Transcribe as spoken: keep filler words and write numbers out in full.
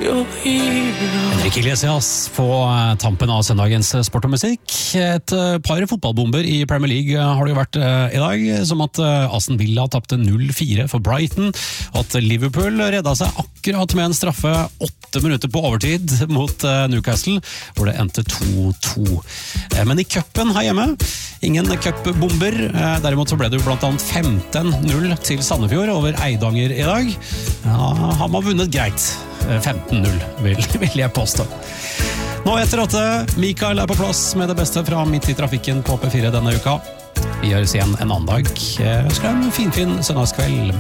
Henrik Iglesias på tampen av søndagens sport og musikk. Et par fotballbomber i Premier League har det jo vært i dag, som at Aston Villa tapte null fire for Brighton, og at Liverpool redda seg akkurat med en straffe åtte minutter på overtid mot Newcastle, hvor det endte to to. Men i cupen her hjemme, ingen cupbomber, derimot så ble det jo blant annet femten null til Sandefjord over Eidanger i dag. Ja, har man vunnet greit. femten null, vil, vil jeg påstå. Nå etter at Mikael er på plass med det beste fra Midt i trafikken på P fire denne uka. Vi gjøres igjen en annen dag. Jeg ønsker deg en finfin søndagskveld.